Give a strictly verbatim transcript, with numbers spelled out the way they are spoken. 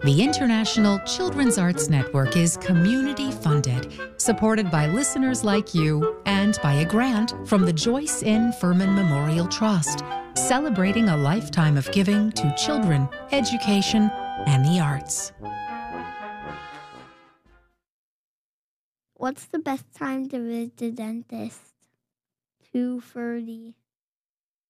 The International Children's Arts Network is community-funded, supported by listeners like you, and by a grant from the Joyce N. Furman Memorial Trust, celebrating a lifetime of giving to children, education, and the arts. What's the best time to visit the dentist? two thirty.